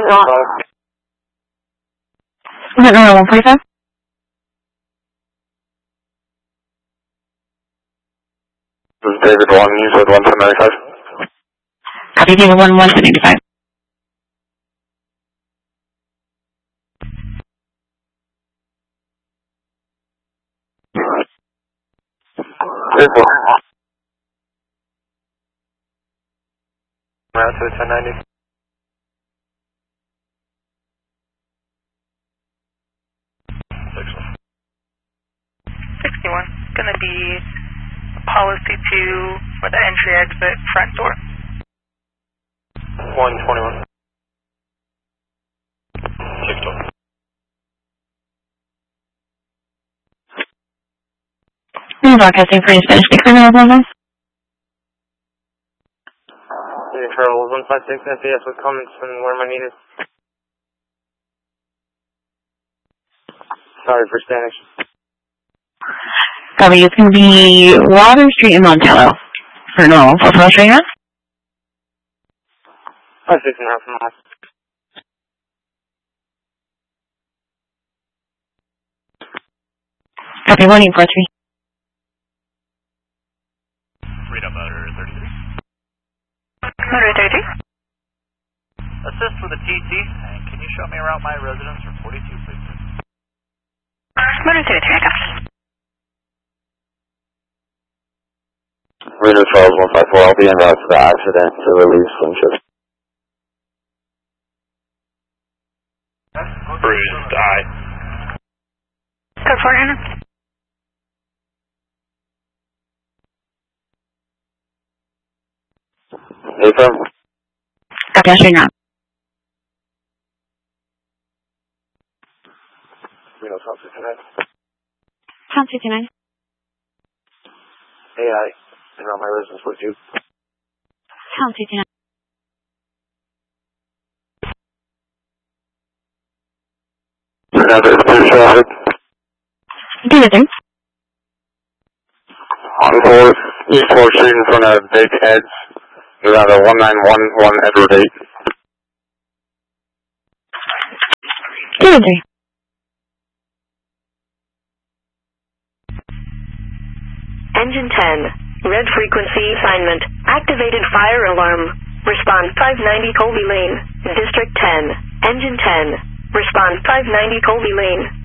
Is it number 145? This is David 1, you said 11095. Copy, David 1, 11095. April. Route to 1090. Going to be policy 2 with the entry exit front door. 121. 612. Broadcasting for Spanish speaker now, please. Travel 156 FAS with comments and where am I needed? Sorry for Spanish. Copy, it's going to be Water Street in Montello. For normal, for Pearl Street, huh? 6.5 miles. Copy, 1843. Freedom Motor 33. Motor 33. Assist with a TT, and can you show me around my residence for 42, please? Motor 33, I got it. Reno Charles 154, I'll be in route to the accident to release swing shift. Bruised eye. Code 4, Anna. Affirm. Copy, I'll straighten out. Reno South 69. Sound 69. AI, and around my residence 42. Sound 69. Another clear traffic. Do your thing. On 4th, East 4th Street in front of Big Heads. You're at a 1911 Edward 8. Do your thing. Engine 10, red frequency assignment, activated fire alarm, response 590 Colby Lane, District 10, Engine 10, response 590 Colby Lane.